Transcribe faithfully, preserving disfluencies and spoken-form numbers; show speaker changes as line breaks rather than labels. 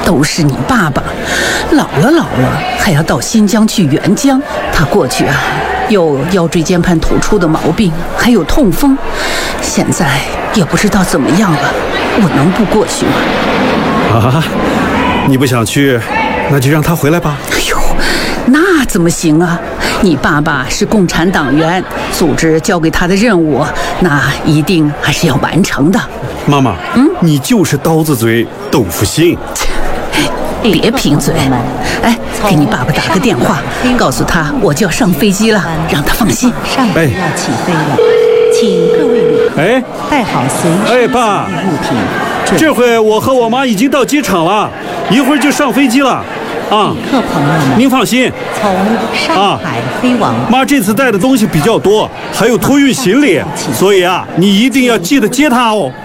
都是你爸爸，老了老了还要到新疆去援疆。他过去啊，有腰椎间盘突出的毛病，还有痛风，现在也不知道怎么样了。我能不过去吗？
啊，你不想去，那就让他回来吧。
哎呦，那怎么行啊？你爸爸是共产党员，组织交给他的任务，那一定还是要完成的。
妈妈，嗯，你就是刀子嘴豆腐心。
别贫嘴！哎，给你爸爸打个电话，告诉他我就要上飞机了，让他放心。
上飞要起飞了，请各位旅客
哎
带好随身
哎爸
物品。
这回我和我妈已经到机场了，一会儿就上飞机了。啊，
旅客朋友们，
您放心，
从上海飞往、
啊、妈这次带的东西比较多，还有托运行李，所以啊，你一定要记得接她哦。